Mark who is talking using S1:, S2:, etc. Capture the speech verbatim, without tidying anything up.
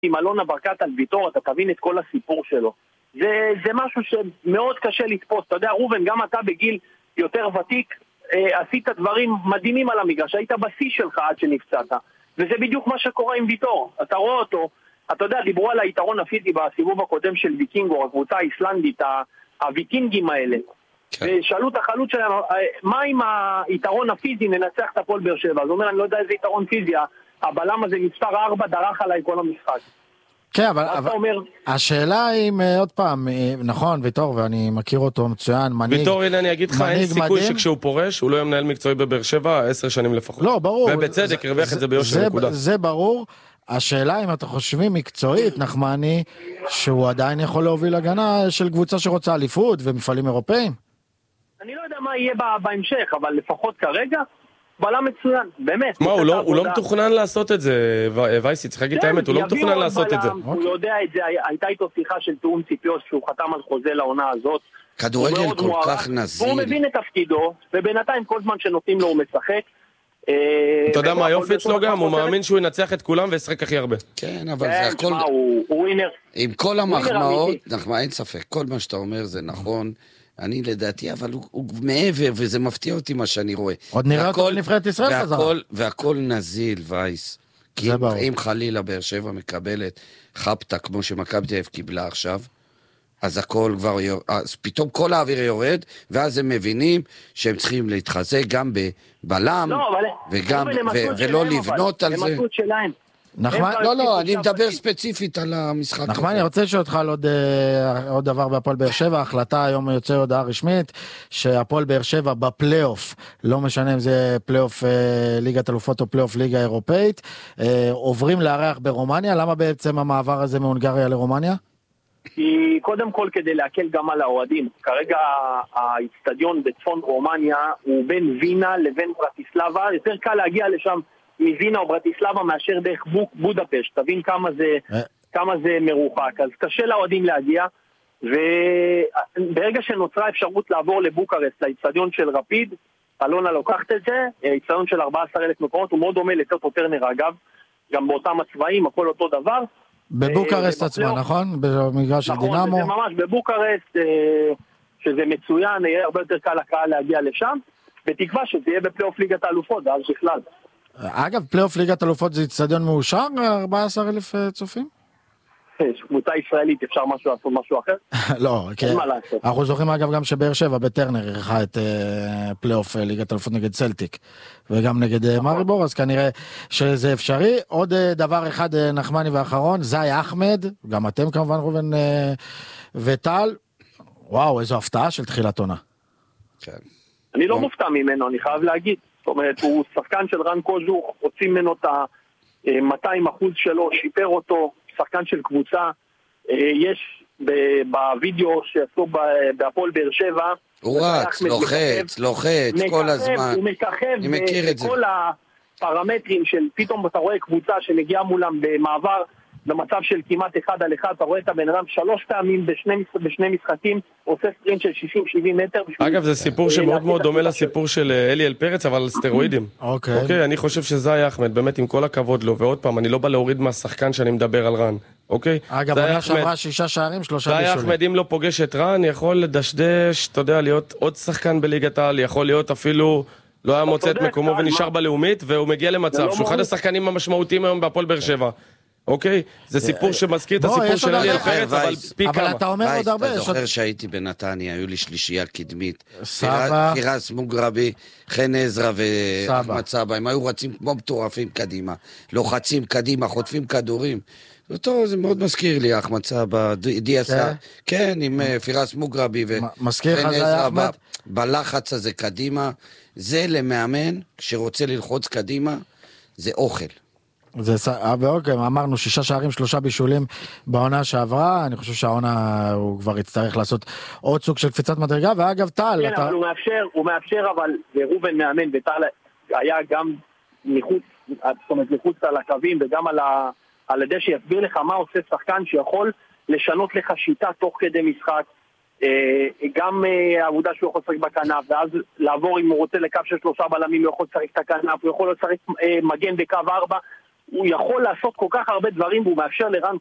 S1: עם אלונה ברקת על ויטור, אתה תבין את כל הסיפור שלו. זה, זה משהו שמאוד קשה לתפוס. אתה יודע, רובן, גם אתה בגיל יותר ותיק, אה, עשית דברים מדהימים על המגרש, היית בשיא שלך עד שנפצעת. וזה בדיוק מה שקורה עם ויטור. אתה רואה אותו, אתה יודע, דיברו על היתרון הפיזי בסיבוב הקודם של ויקינגו, הקבוצה האיסלנדית, הוויקינגים האלה. כן. ושאלו את החלוץ שלהם, מה עם היתרון הפיזי ננצח את הפועל באר שבע? אז הוא אומר, אני לא יודע איזה יתרון פיזי, הבלם הזה מספר ארבע דרך עליי כל המשחק.
S2: כן, אבל, אבל אומר... השאלה היא, עוד פעם, נכון, ויטור, ואני מכיר אותו מצוין, מנהיג...
S3: ויטור, הנה אני אגיד לך, אין סיכוי שכשהוא פורש, הוא לא יהיה מנהל מקצועי בבאר שבע, עשר שנים לפחות.
S2: לא, ברור.
S3: ובצדק, הרוויח את זה ביושר נקודה.
S2: זה ברור. השאלה אם אתה חושבים מקצועית, נחמני, שהוא עדיין יכול להוביל הגנה של קבוצה שרוצה אליפות ומפעלים אירופאים?
S1: אני לא יודע מה יהיה בהמשך, אבל לפחות כרגע, בלם מצוין, באמת.
S3: מה, הוא לא מתוכנן לעשות את זה, וייסי, צריך להגיד את האמת, הוא לא מתוכנן לעשות את זה.
S1: הוא יודע את זה, הייתה איתו שיחה של תאום ציפיות, שהוא חתם על חוזה לעונה הזאת.
S4: כדורגל כל כך נזיל.
S1: והוא מבין את תפקידו, ובינתיים כל זמן שנותנים לו הוא משחק.
S3: אתה יודע מה היופי אצלו גם, הוא מאמין שהוא ינצח את כולם וישחק הכי הרבה.
S4: כן, אבל זה הכל...
S1: הוא ווינר.
S4: עם כל המחמאות, אין ספק, כל מה שאתה אומר זה נכון. אני לדעתי, אבל הוא, הוא מעבר, וזה מפתיע אותי מה שאני רואה.
S2: עוד נראה הכל נבחרת ישראל
S4: חזרה. והכל נזיל, וייס. כי אם, אם חלילה באר שבע מקבלת חפתה, כמו שמכבי תל אביב קיבלה עכשיו, אז הכל כבר, אז פתאום כל האוויר יורד, ואז הם מבינים שהם צריכים להתחזק גם בבלם,
S1: לא, אבל...
S4: וגם, ו, ולא לבנות על זה.
S1: הם עשו שלהם.
S4: נחמן, לא, לא, אני מדבר ספציפית על המשחק.
S2: נחמן, אני רוצה לשאול אותך על עוד, עוד דבר בהפועל באר שבע, ההחלטה היום יוצא הודעה רשמית, שהפועל באר שבע בפלייאוף, לא משנה אם זה פלייאוף ליגת אלופות או פלייאוף ליגה אירופאית, עוברים לארח ברומניה. למה בעצם המעבר הזה מהונגריה לרומניה?
S1: כי קודם כל כדי להקל גם על האוהדים. כרגע האצטדיון בצפון רומניה הוא בין וינה לבין ברטיסלבה, יותר קל להגיע לשם מווינה או ברטיסלבה מאשר דרך בודפשט. תבין כמה זה, כמה זה מרוחק. אז קשה לאוהדים להגיע, וברגע שנוצרה אפשרות לעבור לבוקרסט, לאצטדיון של רפיד, אלונה לוקחת את זה, אצטדיון של ארבעה עשר אלף מקומות, הוא מאוד דומה לטוטו טרנר אגב, גם באותם הצבעים, הכל אותו דבר.
S2: בבוקרסט עצמה, נכון? במגרש של דינמו?
S1: נכון, זה ממש בבוקרסט, שזה מצוין, יהיה הרבה יותר קל לקהל להגיע לשם, בתקווה שזה יהיה בפלייאוף ליגת האלופות, אז בכלל.
S2: אגב, פלייאוף ליגת האלופות זה אצטדיון מאושר, ארבעה עשר אלף צופים?
S1: קבוצה ישראלית, אפשר משהו לעשות משהו אחר?
S2: לא, אנחנו זוכרים אגב גם שבאר שבע בטרנר ערכה את פלייאוף ליגת האלופות נגד צלטיק, וגם נגד מאריבור, אז כנראה שזה אפשרי. עוד דבר אחד נחמני ואחרון, זי אחמד, גם אתם כמובן רובן וטל, וואו, איזו הפתעה של תחילת עונה.
S1: אני לא מופתע ממנו, אני חייב להגיד. זאת אומרת, הוא שחקן של רן קוז'וך, הוציא ממנו את ה-מאתיים אחוז שלו, שיפר אותו, שחקן של קבוצה. יש בווידאו שעשו בהפועל באר שבע,
S4: הוא רץ, לוחץ, לוחץ, כל הזמן.
S1: הוא מככב בכל הפרמטרים של פתאום אתה רואה קבוצה שנגיעה מולם במעבר, במצב של כמעט אחד על אחד, אתה רואה את הבן אדם שלוש פעמים בשני, בשני משחקים, עושה סטרינט של שישים שבעים מטר.
S3: אגב, זה סיפור שמאוד מאוד דומה לסיפור של אליאל פרץ, אבל על סטרואידים.
S2: אוקיי.
S3: אוקיי, אני חושב שזי אחמד, באמת עם כל הכבוד לו, ועוד פעם, אני לא בא להוריד מהשחקן שאני מדבר על רן, אוקיי?
S2: אגב, עונה שעברה שישה שערים, שלושה בישולים.
S3: זי אחמד, אם לא פוגש את רן, יכול לדשדש, אתה יודע, להיות עוד שחקן בליגת העל, יכול להיות אפילו לא היה מוצא את מקומו ונשאר בלאומית, והוא מגיע למצב שהוא אחד השחקנים המשמעותיים היום בהפועל באר שבע. אוקיי? זה סיפור שמזכיר את הסיפור של אליאל פרץ, אבל פי כמה.
S2: אבל אתה אומר עוד הרבה.
S4: אתה זוכר שהייתי בנתניה, היו לי שלישייה קדמית. סבא. פירס מוגרבי, חן עזרא ואחמד סבא. הם היו רצים כמו מטורפים קדימה. לוחצים קדימה, חוטפים כדורים. אותו, זה מאוד מזכיר לי, אחמד סבא, דיאסה. כן, עם פירס מוגרבי וחן עזרא. בלחץ הזה קדימה. זה למאמן, שרוצה ללחוץ קדימה, זה אוכל.
S2: זה, ואוקיי, אמרנו שישה שערים, שלושה בישולים בעונה שעברה, אני חושב שהעונה הוא כבר יצטרך לעשות עוד סוג של קפיצת מדרגה, ואגב טל...
S1: כן, אתה... אבל הוא מאפשר, הוא מאפשר, אבל רובן מאמן, וטל היה גם מחוץ, זאת אומרת, מחוץ על הקווים, וגם על, ה... על הדשא שיסביר לך מה עושה שחקן שיכול לשנות לך שיטה תוך כדי משחק, גם העבודה שהוא יכול לשחק בכנף, ואז לעבור אם הוא רוצה לקו של שלושה בלמים, הוא יכול לשחק את הכנף, הוא יכול לשחק מגן בקו ארבע, הוא יכול לעשות כל כך הרבה דברים, והוא מאפשר לרן